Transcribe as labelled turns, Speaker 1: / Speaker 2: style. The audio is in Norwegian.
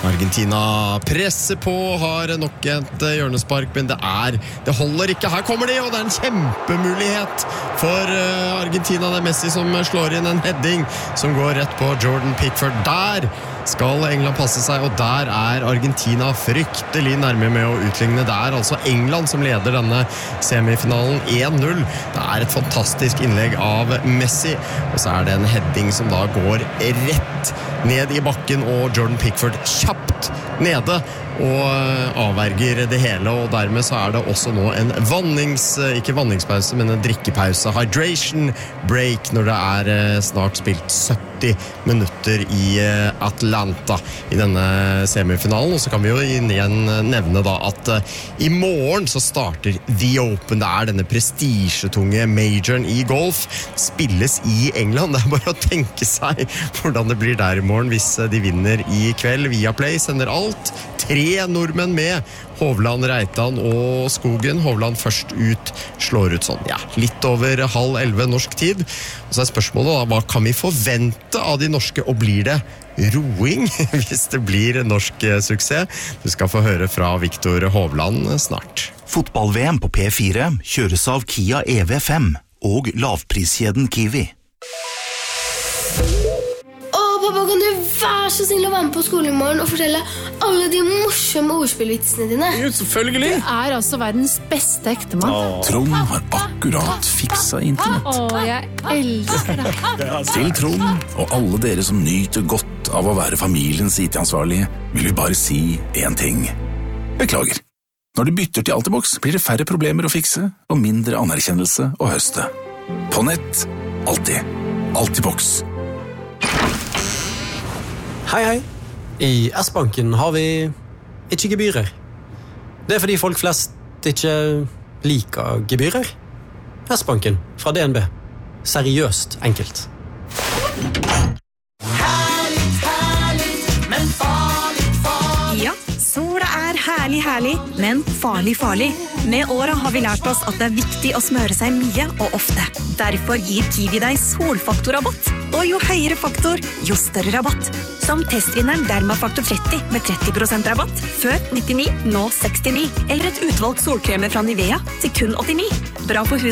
Speaker 1: Argentina presser på, har nok et hjørnespark, men det holder ikke. Her kommer de, og det en kjempemulighet for Argentina. Det Messi som slår inn en heading som går rett på Jordan Pickford. Der skal England passe seg, og der Argentina fryktelig nærme med å utligne. Det altså England som leder denne semifinalen 1-0. Det et fantastisk innlegg av Messi, og så det en heading som da går rett ned i bakken, og Jordan Pickford kjapt nede og avverger det hele, og dermed så det også nå en ikke vanningspause, men en drikkepause, hydration break, når det snart spilt 70 minutter i Atlanta i denne semifinalen. Og så kan vi jo igjen nevne da at i morgen så starter The Open. Det denne prestisjetunge majoren i golf, spilles i England. Det bare å tenke seg hvordan det blir der i morgen hvis de vinner i kveld. Viaplay sender alt. 3 nordmenn med, Hovland, Reitan og Skogen. Hovland først ut, slår ut sånn, litt over 10:30 norsk tid. Og så spørsmålet da, hva kan vi forvente av de norske, og blir det roing hvis det blir norsk suksess? Du skal få høre fra Victor Hovland snart.
Speaker 2: Fotball-VM på P4 kjøres av Kia EV5 og lavpriskjeden Kiwi.
Speaker 3: Pappa, kan du være så snill å være med på skolen i morgen og fortelle alle de morsomme ordspillvitsene dine?
Speaker 4: Jo, selvfølgelig!
Speaker 5: Du altså verdens beste ektemann.
Speaker 4: Trond har akkurat fiksa internett.
Speaker 5: Jeg elsker deg.
Speaker 4: Til Trond og alle dere som nyter godt av å være familiens IT-ansvarlige, vil vi bare si en ting. Beklager. Når du bytter til Altibox, blir det færre problemer å fikse og mindre anerkjennelse å høste. På nett, alltid. Altibox.
Speaker 6: Hei, hei. I S-banken har vi ikke gebyrer. Det fordi folk flest ikke liker gebyrer. S-banken fra DNB. Seriøst enkelt.
Speaker 7: Herlig, herlig, men farlig, farlig.
Speaker 8: Ja, sola herlig, herlig, men farlig, farlig. Med åra har vi lært oss at det viktig å smøre seg mye og ofte. Derfor gir Kiwi deg solfaktorrabatt. Og jo høyere faktor, jo større rabatt. Som testvinneren Dermafaktor 30 med 30% rabatt. Før 99, nå 69. Eller et utvalgt solkremer fra Nivea til kun 89. Bra for huden.